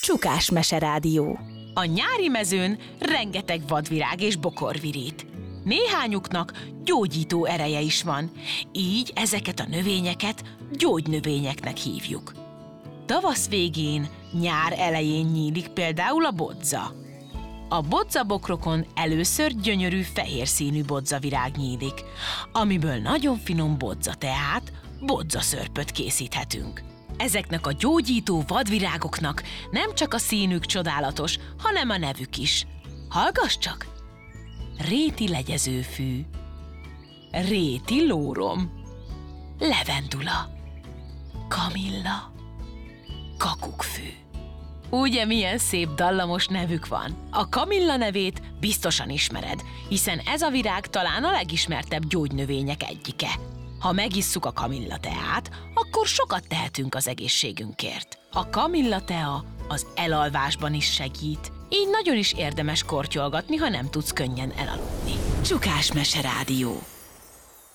Csukás Meserádió. A nyári mezőn rengeteg vadvirág és bokor virít. Néhányuknak gyógyító ereje is van, így ezeket a növényeket gyógynövényeknek hívjuk. Tavasz végén, nyár elején nyílik például a bodza. A bodzabokrokon először gyönyörű fehér színű bodzavirág nyílik, amiből nagyon finom bodzateát, bodzaszörpöt készíthetünk. Ezeknek a gyógyító vadvirágoknak nem csak a színük csodálatos, hanem a nevük is. Hallgass csak! Réti legyezőfű, réti lórom, levendula, kamilla, kakukkfű. Ugye milyen szép dallamos nevük van? A kamilla nevét biztosan ismered, hiszen ez a virág talán a legismertebb gyógynövények egyike. Ha megisszuk a kamillateát, akkor sokat tehetünk az egészségünkért. A kamillatea az elalvásban is segít, így nagyon is érdemes kortyolgatni, ha nem tudsz könnyen elaludni. Csukás Meserádió.